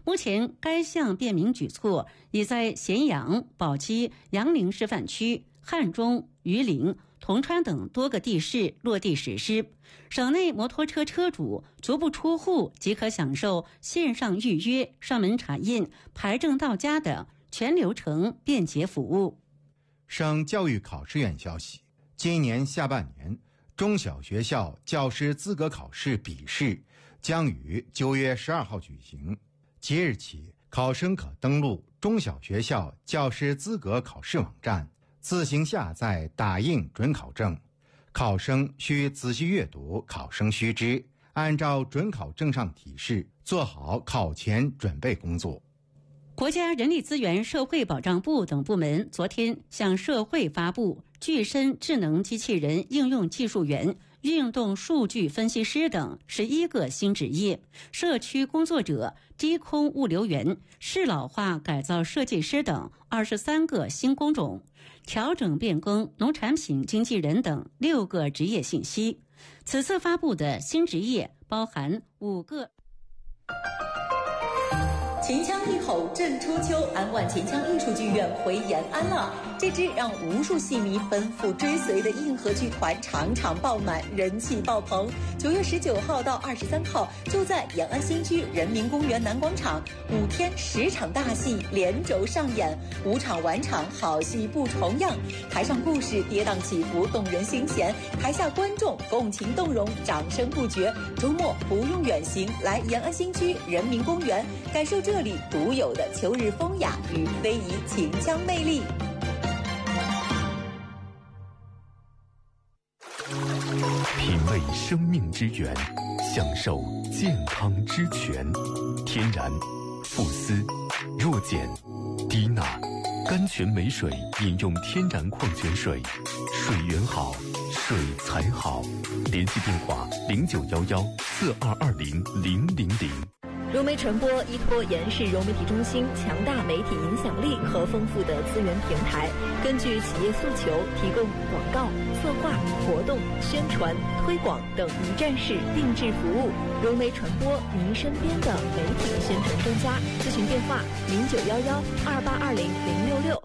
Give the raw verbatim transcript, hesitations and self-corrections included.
目前该项便民举措已在咸阳、宝鸡、杨凌示范区、汉中、榆林、铜川等多个地市落地实施。省内摩托车车主足不出户即可享受线上预约、上门查印、排证到家的全流程便捷服务。 省教育考试院消息，今年下半年中小学校教师资格考试笔试将于九月十二号举行。即日起，考生可登录中小学校教师资格考试网站，自行下载打印准考证。考生需仔细阅读考生须知，按照准考证上提示做好考前准备工作。 国家人力资源社会保障部等部门昨天向社会发布具身智能机器人应用技术员、运动数据分析师等十一个新职业，社区工作者、低空物流员、适老化改造设计师等二十三个新工种，调整变更农产品经纪人等六个职业信息。此次发布的新职业包含五个。 秦腔一吼震初秋，安万秦腔艺术剧院回延安了。这支让无数戏迷奔赴追随的硬核剧团场场爆满，人气爆棚。九月十九号到二十三号，就在延安新区人民公园南广场，五天十场大戏连轴上演，五场晚场好戏不重样。台上故事跌宕起伏，动人心弦；台下观众共情动容，掌声不绝。周末不用远行，来延安新区人民公园，感受这里独有的秋日风雅与非遗秦腔魅力。 品味生命之源，享受健康之泉。天然、富斯、弱碱、低钠、甘泉美水，饮用天然矿泉水，水源好，水才好。联系电话零九幺幺四二二零零零零。 融媒传播依托延世融媒体中心强大媒体影响力和丰富的资源平台，根据企业诉求，提供广告、策划、活动、宣传、推广等一站式定制服务。融媒传播，您身边的媒体宣传专家。咨询电话零九幺幺二八二零零六六。